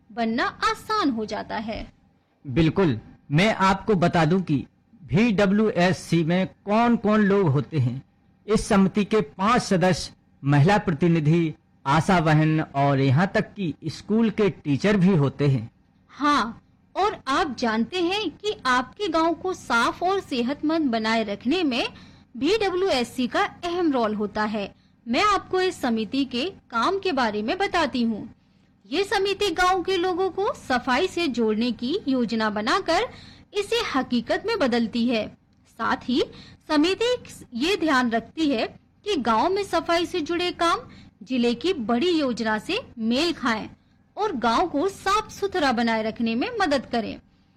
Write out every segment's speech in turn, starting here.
बनना आसान हो जाता है। बिल्कुल, मैं आपको बता दूं कि VWSC में कौन कौन लोग होते हैं। इस समिति के 5 सदस्य महिला प्रतिनिधि, आशा बहन और यहाँ तक कि स्कूल के टीचर भी होते हैं। हाँ, और आप जानते हैं कि आपके गांव को साफ और सेहतमंद बनाए रखने में VWSC का अहम रोल होता है। मैं आपको इस समिति के काम के बारे में बताती हूँ। ये समिति गांव के लोगों को सफाई से जोड़ने की योजना बनाकर इसे हकीकत में बदलती है। साथ ही समिति ये ध्यान रखती है कि गांव में सफाई से जुड़े काम जिले की बड़ी योजना से मेल खाएं और गांव को साफ सुथरा बनाए रखने में मदद करें।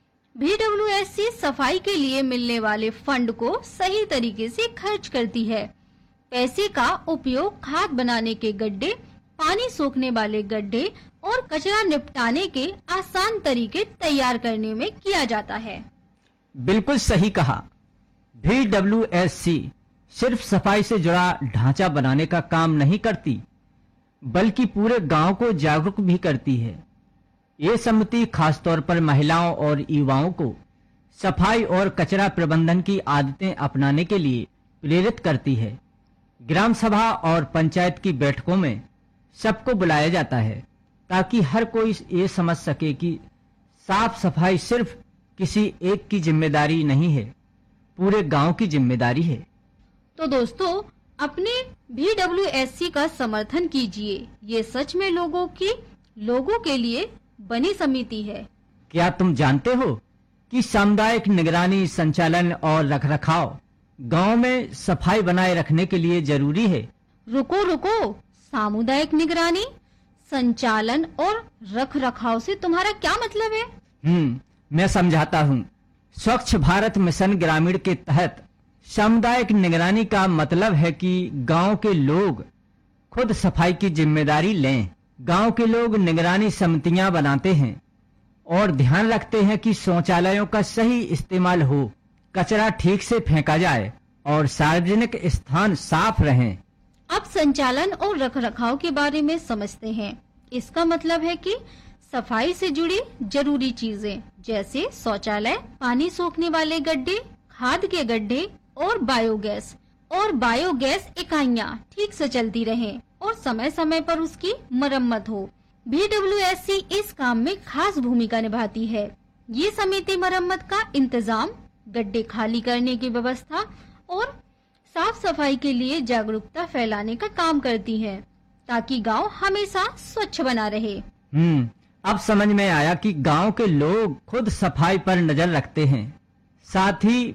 VWSC सफाई के लिए मिलने वाले फंड को सही तरीके से खर्च करती है। पैसे का उपयोग खाद बनाने के गड्ढे, पानी सोखने वाले गड्ढे और कचरा निपटाने के आसान तरीके तैयार करने में किया जाता है। बिल्कुल सही कहा। VWSC सिर्फ सफाई से जुड़ा ढांचा बनाने का काम नहीं करती, बल्कि पूरे गांव को जागरूक भी करती है। ये समिति खासतौर पर महिलाओं और युवाओं को सफाई और कचरा प्रबंधन की आदतें अपनाने के लिए प्रेरित करती है। ग्राम सभा और पंचायत की बैठकों में सबको बुलाया जाता है ताकि हर कोई ये समझ सके कि साफ सफाई सिर्फ किसी एक की जिम्मेदारी नहीं है, पूरे गांव की जिम्मेदारी है। तो दोस्तों, अपने VWSC का समर्थन कीजिए। ये सच में लोगों के लिए बनी समिति है। क्या तुम जानते हो कि सामुदायिक निगरानी, संचालन और रखरखाव गांव में सफाई बनाए रखने के लिए जरूरी है? रुको, सामुदायिक निगरानी, संचालन और रखरखाव से तुम्हारा क्या मतलब है? मैं समझाता हूँ। स्वच्छ भारत मिशन ग्रामीण के तहत सामुदायिक निगरानी का मतलब है कि गांव के लोग खुद सफाई की जिम्मेदारी लें। गांव के लोग निगरानी समितियां बनाते हैं और ध्यान रखते हैं कि शौचालयों का सही इस्तेमाल हो, कचरा ठीक से फेंका जाए और सार्वजनिक स्थान साफ रहें। अब संचालन और रखरखाव के बारे में समझते हैं। इसका मतलब है कि सफाई से जुड़ी जरूरी चीजें जैसे शौचालय, पानी सोखने वाले गड्ढे, खाद के गड्ढे और बायोगैस इकाइयां ठीक से चलती रहें और समय समय पर उसकी मरम्मत हो। VWSC इस काम में खास भूमिका निभाती है। ये समिति मरम्मत का इंतजाम, गड्ढे खाली करने की व्यवस्था और साफ सफाई के लिए जागरूकता फैलाने का काम करती है ताकि गांव हमेशा स्वच्छ बना रहे। अब समझ में आया कि गांव के लोग खुद सफाई पर नजर रखते हैं। साथ ही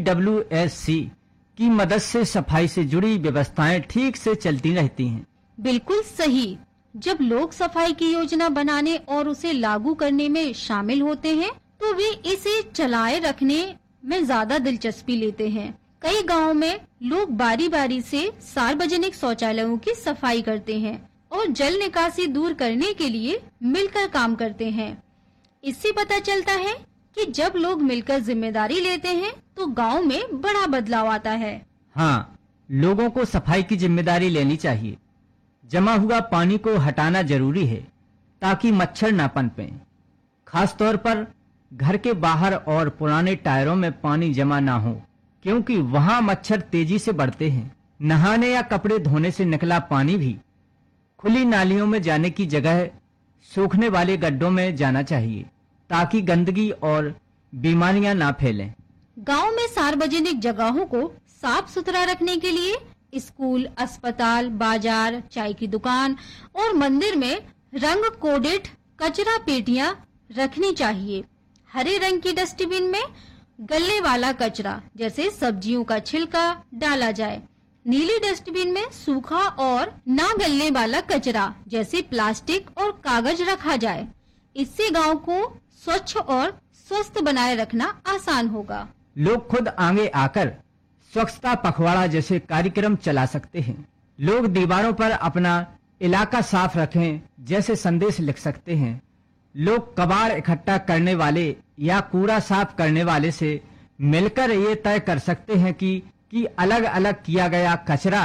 VWSC की मदद से सफाई से जुड़ी व्यवस्थाएं ठीक से चलती रहती हैं। बिल्कुल सही। जब लोग सफाई की योजना बनाने और उसे लागू करने में शामिल होते हैं, तो वे इसे चलाए रखने में ज्यादा दिलचस्पी लेते हैं। कई गांवों में लोग बारी बारी से सार्वजनिक शौचालयों की सफाई करते हैं और जल निकासी दूर करने के लिए मिलकर काम करते हैं। इससे पता चलता है कि जब लोग मिलकर जिम्मेदारी लेते हैं तो गांव में बड़ा बदलाव आता है। हाँ, लोगों को सफाई की जिम्मेदारी लेनी चाहिए। जमा हुआ पानी को हटाना जरूरी है ताकि मच्छर न पनपें। खास तौर पर घर के बाहर और पुराने टायरों में पानी जमा ना हो, क्योंकि वहां मच्छर तेजी से बढ़ते हैं। नहाने या कपड़े धोने से निकला पानी भी खुली नालियों में जाने की जगह सूखने वाले गड्ढों में जाना चाहिए ताकि गंदगी और बीमारियां ना फैलें। गांव में सार्वजनिक जगहों को साफ सुथरा रखने के लिए स्कूल, अस्पताल, बाजार, चाय की दुकान और मंदिर में रंग कोडेड कचरा पेटियां रखनी चाहिए। हरे रंग की डस्टबिन में गलने वाला कचरा जैसे सब्जियों का छिलका डाला जाए। नीली डस्टबिन में सूखा और ना गलने वाला कचरा जैसे प्लास्टिक और कागज रखा जाए। इससे गांव को स्वच्छ और स्वस्थ बनाए रखना आसान होगा। लोग खुद आगे आकर स्वच्छता पखवाड़ा जैसे कार्यक्रम चला सकते हैं। लोग दीवारों पर अपना इलाका साफ रखें जैसे संदेश लिख सकते हैं। लोग कबाड़ इकट्ठा करने वाले या कूड़ा साफ करने वाले से मिलकर ये तय कर सकते हैं कि अलग अलग किया गया कचरा,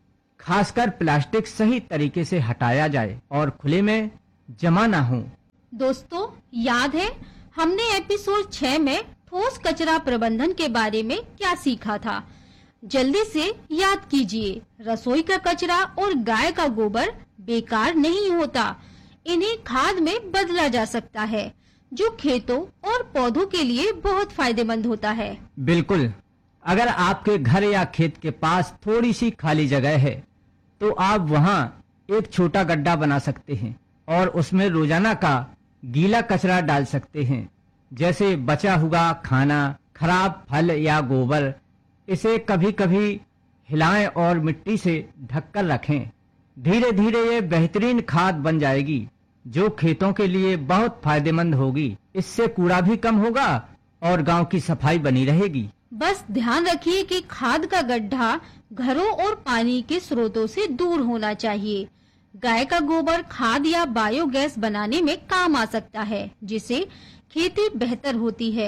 खासकर प्लास्टिक, सही तरीके से हटाया जाए और खुले में जमा ना हो। दोस्तों, याद है हमने एपिसोड 6 में ठोस कचरा प्रबंधन के बारे में क्या सीखा था? जल्दी से याद कीजिए। रसोई का कचरा और गाय का गोबर बेकार नहीं होता, इन्हें खाद में बदला जा सकता है, जो खेतों और पौधों के लिए बहुत फायदेमंद होता है। बिल्कुल। अगर आपके घर या खेत के पास थोड़ी सी खाली जगह है तो आप वहां एक छोटा गड्ढा बना सकते हैं और उसमें रोजाना का गीला कचरा डाल सकते हैं, जैसे बचा हुआ खाना, खराब फल या गोबर। इसे कभी कभी हिलाएं और मिट्टी से ढककर रखें। धीरे धीरे ये बेहतरीन खाद बन जाएगी जो खेतों के लिए बहुत फायदेमंद होगी। इससे कूड़ा भी कम होगा और गांव की सफाई बनी रहेगी। बस ध्यान रखिए कि खाद का गड्ढा घरों और पानी के स्रोतों से दूर होना चाहिए। गाय का गोबर खाद या बायोगैस बनाने में काम आ सकता है, जिससे खेती बेहतर होती है,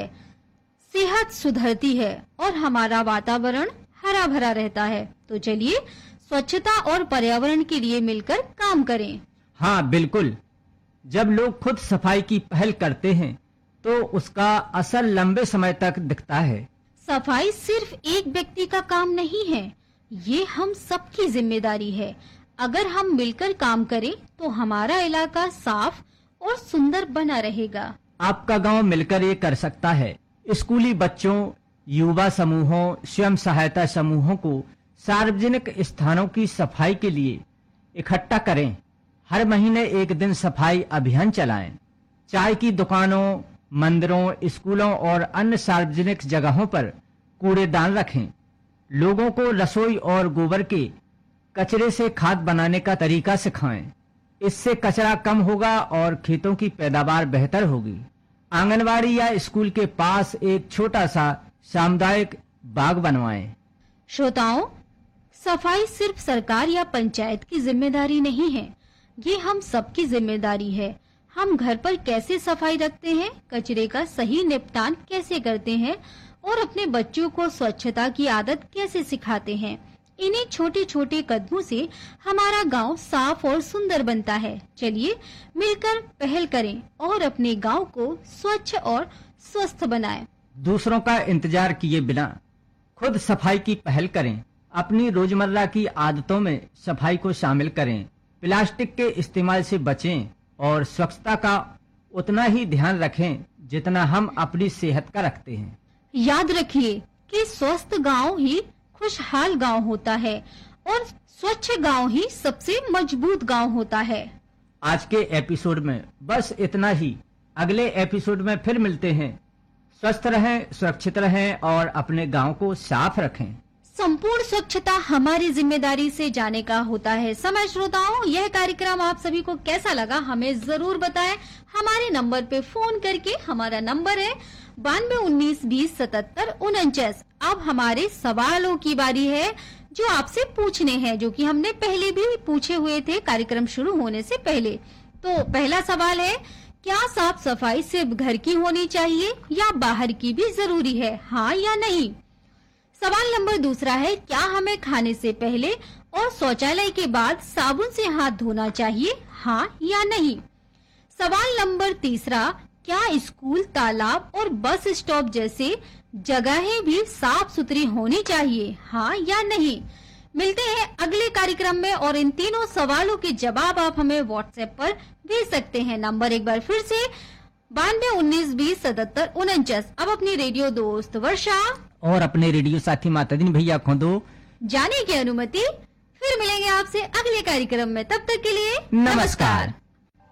सेहत सुधरती है और हमारा वातावरण हरा भरा रहता है। तो चलिए स्वच्छता और पर्यावरण के लिए मिलकर काम करें। हाँ बिल्कुल। जब लोग खुद सफाई की पहल करते हैं तो उसका असर लंबे समय तक दिखता है। सफाई सिर्फ एक व्यक्ति का काम नहीं है, ये हम सबकी जिम्मेदारी है। अगर हम मिलकर काम करें तो हमारा इलाका साफ और सुंदर बना रहेगा। आपका गांव मिलकर ये कर सकता है। स्कूली बच्चों, युवा समूहों, स्वयं सहायता समूहों को सार्वजनिक स्थानों की सफाई के लिए इकट्ठा करें। हर महीने एक दिन सफाई अभियान चलाएं। चाय की दुकानों, मंदिरों, स्कूलों और अन्य सार्वजनिक जगहों पर कूड़ेदान रखें। लोगों को रसोई और गोबर के कचरे से खाद बनाने का तरीका सिखाएं। इससे कचरा कम होगा और खेतों की पैदावार बेहतर होगी। आंगनवाड़ी या स्कूल के पास एक छोटा सा सामुदायिक बाग बनवाएं। श्रोताओं, सफाई सिर्फ सरकार या पंचायत की जिम्मेदारी नहीं है, ये हम सबकी जिम्मेदारी है। हम घर पर कैसे सफाई रखते हैं, कचरे का सही निपटान कैसे करते हैं और अपने बच्चों को स्वच्छता की आदत कैसे सिखाते हैं, इन्हीं छोटे छोटे कदमों से हमारा गांव साफ और सुंदर बनता है। चलिए मिलकर पहल करें और अपने गांव को स्वच्छ और स्वस्थ बनाएं। दूसरों का इंतजार किए बिना खुद सफाई की पहल करें। अपनी रोजमर्रा की आदतों में सफाई को शामिल करें। प्लास्टिक के इस्तेमाल से बचें और स्वच्छता का उतना ही ध्यान रखें जितना हम अपनी सेहत का रखते हैं। याद रखिए कि स्वस्थ गांव ही खुशहाल गांव होता है और स्वच्छ गांव ही सबसे मजबूत गांव होता है। आज के एपिसोड में बस इतना ही। अगले एपिसोड में फिर मिलते हैं। स्वस्थ रहें, सुरक्षित रहें और अपने गांव को साफ रखें। संपूर्ण स्वच्छता हमारी जिम्मेदारी से जाने का होता है। समय श्रोताओं, यह कार्यक्रम आप सभी को कैसा लगा हमें जरूर बताएं। हमारे नंबर पे फोन करके। हमारा नंबर है 9219207749। अब हमारे सवालों की बारी है जो आपसे पूछने हैं, जो कि हमने पहले भी पूछे हुए थे कार्यक्रम शुरू होने से पहले। तो पहला सवाल है, क्या साफ सफाई सिर्फ घर की होनी चाहिए या बाहर की भी जरूरी है, हाँ या नहीं? सवाल नंबर दूसरा है, क्या हमें खाने से पहले और शौचालय के बाद साबुन से हाथ धोना चाहिए, हाँ या नहीं? सवाल नंबर तीसरा, क्या स्कूल, तालाब और बस स्टॉप जैसे जगहें भी साफ सुथरी होनी चाहिए, हाँ या नहीं? मिलते हैं अगले कार्यक्रम में और इन तीनों सवालों के जवाब आप हमें व्हाट्सएप पर भेज सकते हैं। नंबर एक बार फिर से 9219207749। अब अपनी रेडियो दोस्त वर्षा और अपने रेडियो साथी मातादीन भैया को दो जाने की अनुमति। फिर मिलेंगे आपसे अगले कार्यक्रम में, तब तक के लिए नमस्कार।